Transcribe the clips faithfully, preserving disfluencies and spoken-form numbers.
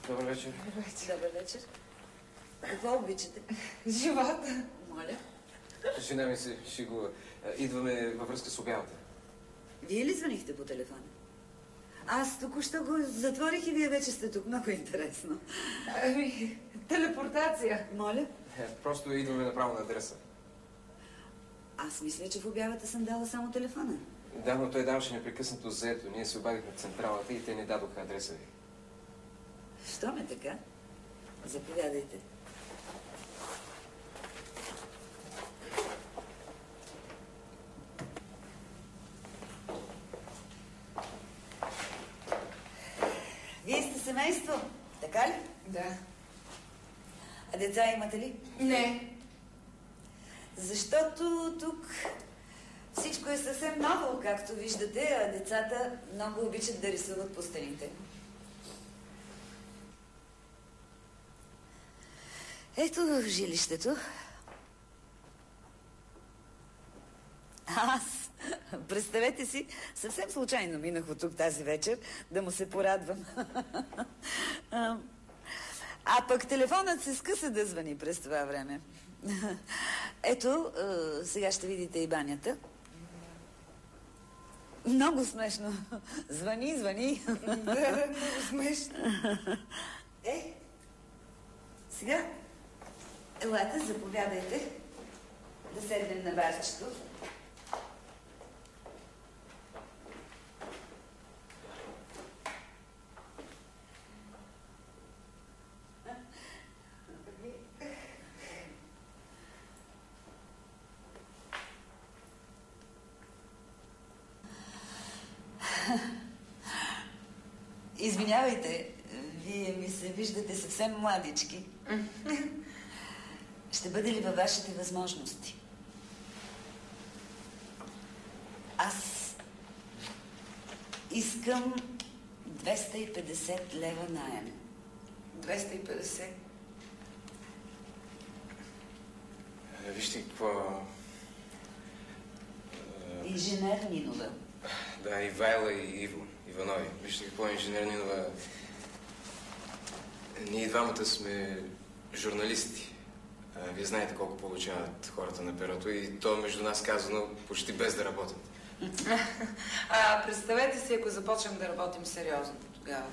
Добър вечер. Добър вечер. Добър вечер. Какво обичате? Живота. Моля? Жена ми се шегува. Идваме във връзка с обявата. Вие ли звънихте по телефона? Аз току-що го затворих и вие вече сте тук. Много интересно. Ами, телепортация. Моля? Е, просто идваме направо на адреса. Аз мисля, че в обявата съм дала само телефона. Да, но той даваше непрекъснато заето. Ние се обадихме в централата и те не дадоха адреса ви. Що ме така? Заповядайте. Вие сте семейство, така ли? Да. А деца имате ли? Не. Защото тук всичко е съвсем ново, както виждате, а децата много обичат да рисуват по стените. Ето жилището. Аз, представете си, съвсем случайно минах от тук тази вечер да му се порадвам. А пък телефонът се скъса да звъни през това време. Ето, сега ще видите и банята. Много смешно. Звъни, звъни. Да, много смешно. Е, сега, елате, заповядайте да седнем на барчето. Извинявайте, вие ми се виждате съвсем младички. Ще бъде ли във вашите възможности? Аз искам двеста и петдесет лева наем. двеста и петдесет. Вижте какво... Инженер Нинова. Да, Ивайла и Иво Иванови. Вижте какво е инженер Нинова. Ние двамата сме журналисти. А, вие знаете колко получават хората на перото и то между нас казано почти без да работят. А представете си, ако започнем да работим сериозно тогава.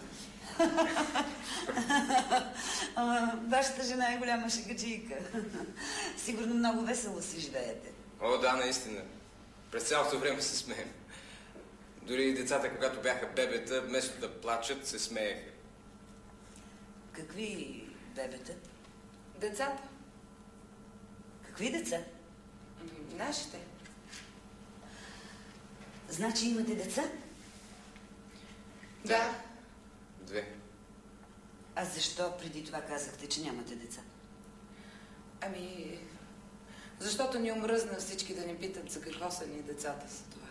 Ама, вашата жена е голяма шегаджийка. Сигурно много весело си живеете. О, да, наистина. През цялото време се смеем. Дори и децата, когато бяха бебета, вместо да плачат, се смееха. Какви бебета? Децата. Какви деца? Нашите. Значи имате деца? Да. Две. А защо преди това казахте, че нямате деца? Ами, защото ни омръзна всички да ни питат за какво са ни децата за това.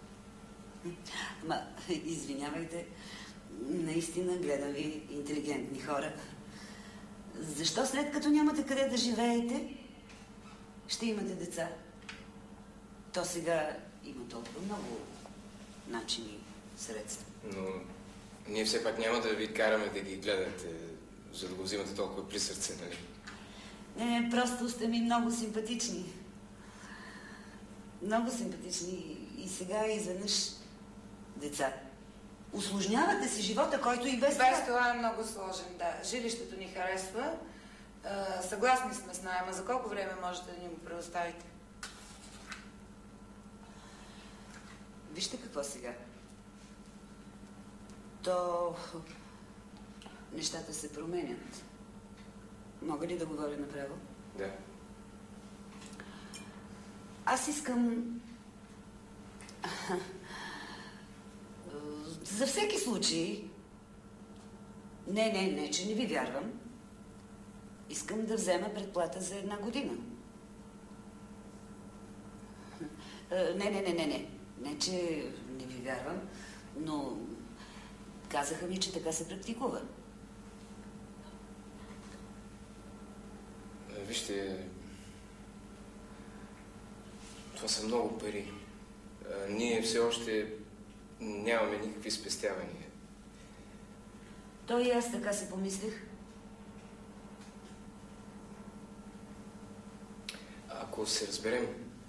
Ама, извинявайте, наистина гледам ви интелигентни хора. Защо след като нямате къде да живеете, ще имате деца? То сега има толкова много начини, средства. Но ние все пак няма да ви караме да ги гледате, за да го взимате толкова при сърце, нали? Не, просто сте ми много симпатични. Много симпатични. И сега изведнъж деца. Усложнявате си живота, който и без това... Без това е много сложен, да. Жилището ни харесва. А, съгласни сме с найема. За колко време можете да ни го предоставите? Вижте какво сега. То... нещата се променят. Мога ли да говоря направо? Да. Аз искам... За всеки случай... Не, не, не, че не ви вярвам. Искам да взема предплата за една година. Не, не, не, не, не. Не, че не ви вярвам, но казаха ми, че така се практикува. Вижте, това са много пари. А, ние все още нямаме никакви спестявания. То и аз така си помислих. Ако се разберем,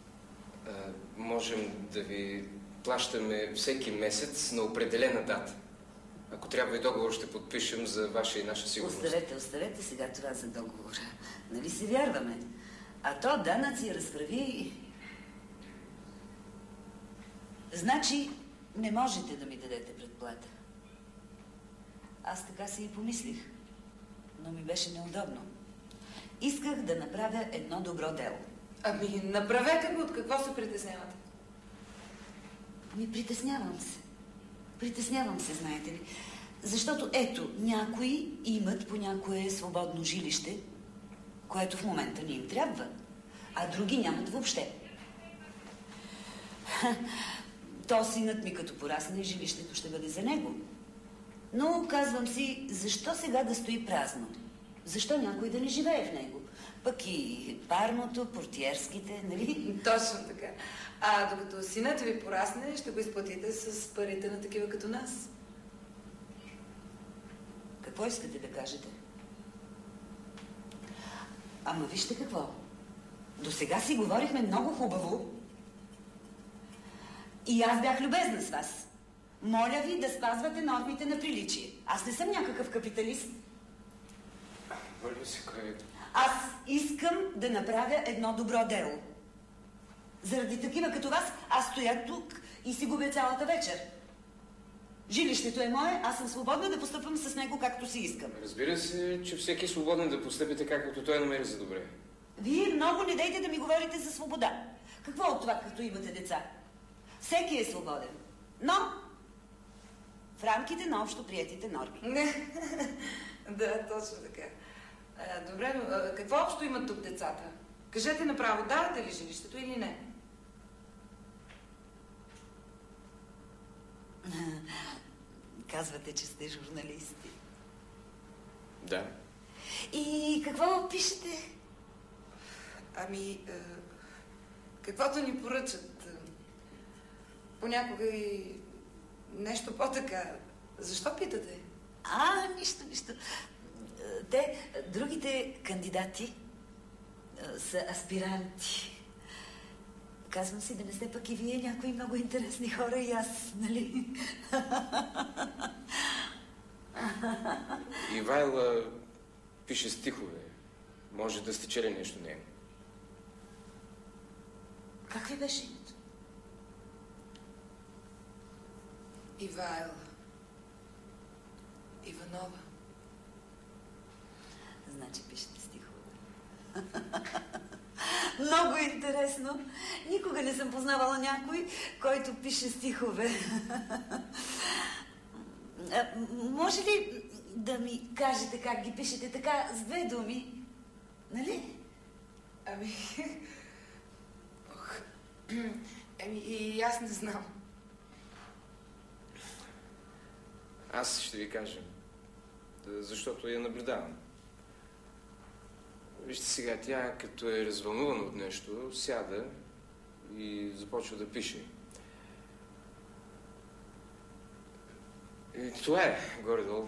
можем да ви плащаме всеки месец на определена дата. Ако трябва и договор ще подпишем за ваша и наша сигурност. Оставете, оставете сега това за договора. Нали си вярваме? А то данъци разправи. Значи не можете да ми дадете предплата. Аз така си и помислих, но ми беше неудобно. Исках да направя едно добро дело. Ами, направете го, от какво се притеснявате? Ами, притеснявам се. Притеснявам се, знаете ли. Защото, ето, някои имат по някое свободно жилище, което в момента не им трябва, а други нямат въобще. То синът ми като порасне, жилището ще бъде за него. Но казвам си, защо сега да стои празно? Защо някой да не живее в него? Пък и парното, портиерските, нали? Точно така. А докато синът ви порасне, ще го изплатите с парите на такива като нас. Какво искате да кажете? Ама вижте какво. До сега си говорихме много хубаво. И аз бях любезна с вас. Моля ви да спазвате нормите на приличие. Аз не съм някакъв капиталист. Моля се, кой... Аз искам да направя едно добро дело. Заради такива като вас, аз стоя тук и си губя цялата вечер. Жилището е мое, аз съм свободна да постъпвам с него както си искам. Разбира се, че всеки е свободен да постъпи така, както той намери за добре. Вие много не дейте да ми говорите за свобода. Какво от това, като имате деца? Всеки е свободен. Но в рамките на общо приетите норми. Не. Да, точно така. А, добре, но а, какво общо имат тук децата? Кажете направо, давате ли жилището или не? Казвате, че сте журналисти. Да. И какво пишете? Ами, а, каквото ни поръчат. Понякога и нещо по-така. Защо питате? А, нищо, нищо. Те, другите кандидати са аспиранти. Казвам си да не сте пък и вие някои много интересни хора и аз, нали? Ивайла пише стихове. Може да сте чели нещо него. Как ви беше името? Ивайла. Иванова. Значи пишете стихове. Много интересно. Никога не съм познавала някой, който пише стихове. А, може ли да ми кажете как ги пишете така с две думи? Нали? Ами... Ох... Ами и аз не знам. Аз ще ви кажа. Защото я наблюдавам. Вижте сега, тя като е развълнувана от нещо, сяда и започва да пише. И това е, горе-долу.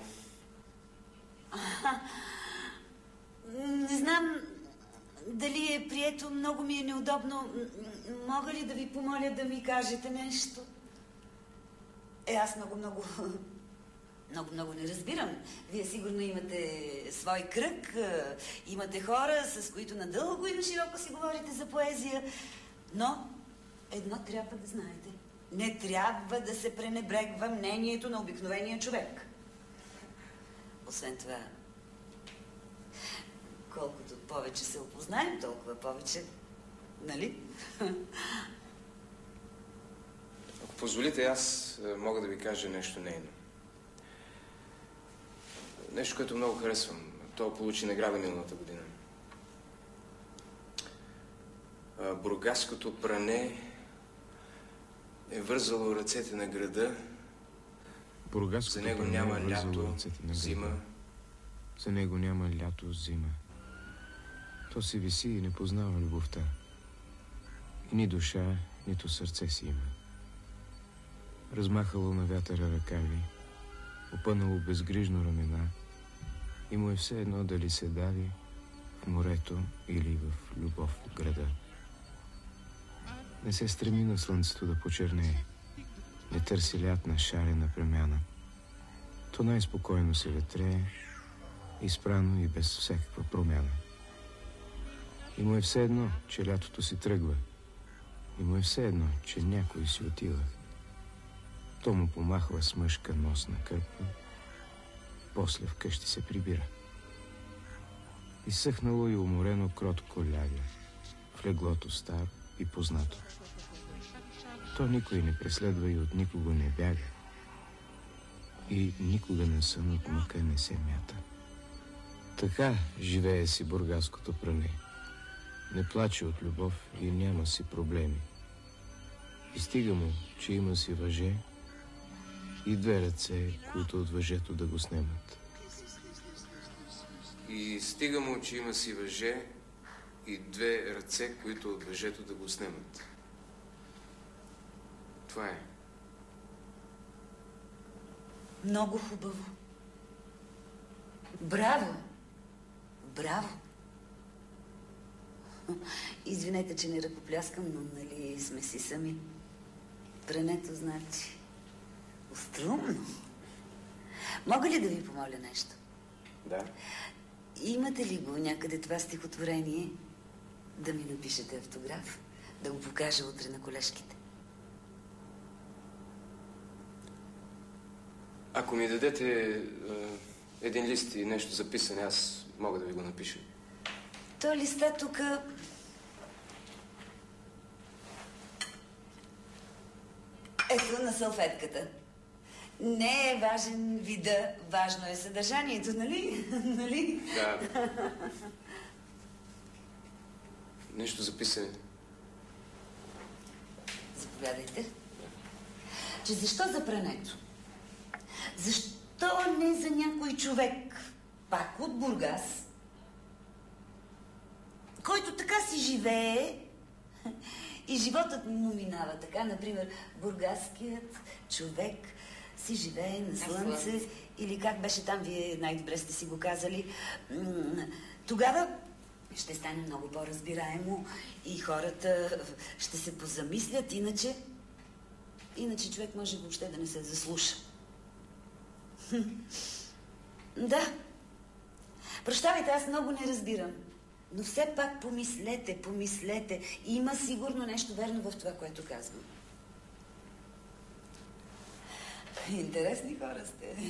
Не знам дали е прието, много ми е неудобно. Мога ли да ви помоля да ми кажете нещо? Е, аз много-много... Много-много не разбирам. Вие сигурно имате свой кръг, имате хора, с които надълго и на широко си говорите за поезия. Но едно трябва да знаете. Не трябва да се пренебрегва мнението на обикновения човек. Освен това, колкото повече се опознаем, толкова повече, нали? Ако позволите, аз мога да ви кажа нещо нейно. Нещо, което много харесвам. То получи награда миналата година. Бургаското пране е вързало ръцете на града. За него няма лято, зима. За него няма лято, зима. То си виси и не познава любовта. И ни душа, нито сърце си има. Размахало на вятъра ръкави, опънало безгрижно ramена и му е все едно дали се дави в морето или в любов в града. Не се стреми на слънцето да почернее, не търси лятна шарена премяна. То най-спокойно се ветрее, изпрано и без всякаква промяна. И му е все едно, че лятото си тръгва. И му е все едно, че някой си отива. То му помахва с мъжка носна кърпа, после вкъщи се прибира. Изсъхнало и уморено кротко ляга в леглото старо и познато. То никой не преследва и от никого не бяга. И никога на сън от мъка не се мята. Така живее си бургаското пране. Не плаче от любов и няма си проблеми. И стига му, че има си въже и две ръце, които от въжето да го снемат. И стига му, че има си въже и две ръце, които от въжето да го снемат. Това е. Много хубаво. Браво! Браво! Извинете, че не ръкопляскам, но нали сме си сами. Прането значи острумно. Мога ли да ви помоля нещо? Да. Имате ли го някъде това стихотворение? Да ми напишете автограф, да го покажа утре на колежките. Ако ми дадете е, един лист и нещо записане, аз мога да ви го напиша. То листа тук... Ето на салфетката. Не е важен вида, важно е съдържанието, нали? Нали? Да. Нещо за писане. Заповядайте. Че защо за прането? Защо не за някой човек, пак от Бургас, който така си живее и животът му минава така, например, бургаският човек си живее на слънце, или как беше там, вие най-добре сте си го казали, тогава ще стане много по-разбираемо и хората ще се позамислят, иначе, иначе човек може въобще да не се заслуша. Да. Прощавайте, аз много не разбирам. Но все пак помислете, помислете. Има сигурно нещо верно в това, което казвам. Интересни хора сте.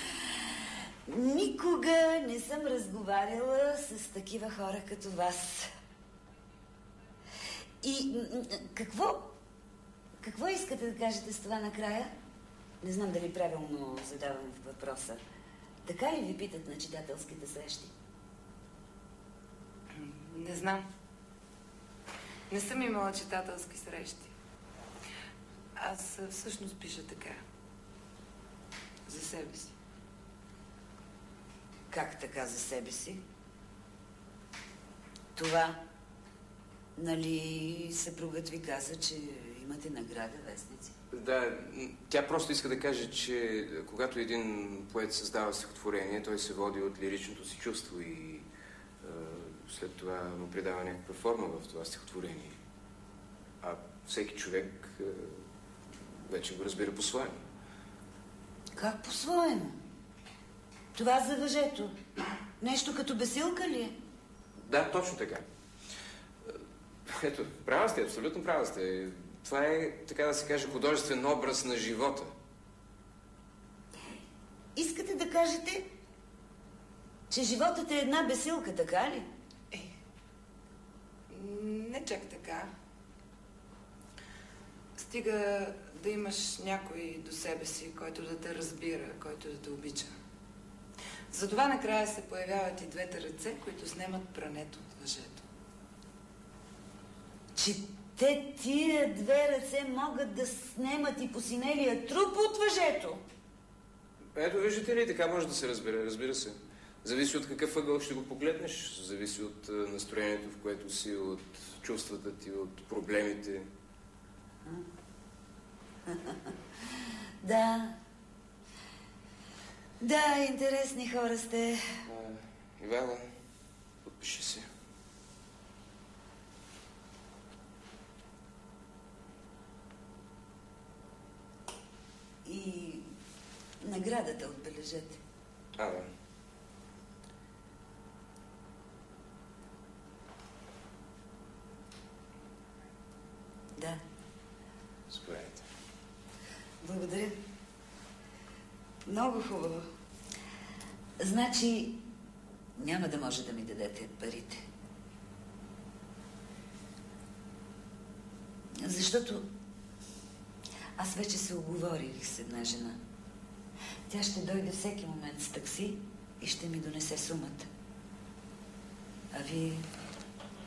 Никога не съм разговаряла с такива хора като вас. И какво, какво искате да кажете с това накрая? Не знам дали правилно задавам въпроса. Така ли ви питат на читателските срещи? Не знам. Не съм имала читателски срещи. Аз всъщност пиша така. За себе си. Как така за себе си? Това, нали, съпругът ви каза, че имате награда, вестници? Да, тя просто иска да каже, че когато един поет създава стихотворение, той се води от лиричното си чувство и е, след това му придава някаква форма в това стихотворение. А всеки човек е, вече го разбира по-своему. Как по-своему? Това за въжето. Нещо като бесилка ли е? Да, точно така. Ето, права сте, абсолютно права сте. Това е, така да се каже, художествен образ на живота. Искате да кажете, че животът е една бесилка, така ли? Е, не чак така. Стига да имаш някой до себе си, който да те разбира, който да те обича. Затова накрая се появяват и двете ръце, които снемат прането от въжето. Че те тия две ръце могат да снемат и посинелия труп от въжето? Ето, виждате ли, така може да се разбере, разбира се. Зависи от какъв ъгъл ще го погледнеш, зависи от настроението, в което си, от чувствата ти, от проблемите. Да. Да, интересни хора сте. А, Ивела, подпиши се. И наградата отбележете. А, да. Да. Заповядайте. Благодаря. Много хубаво. Значи, няма да може да ми дадете парите. Защото аз вече се оговорих с една жена. Тя ще дойде всеки момент с такси и ще ми донесе сумата. А вие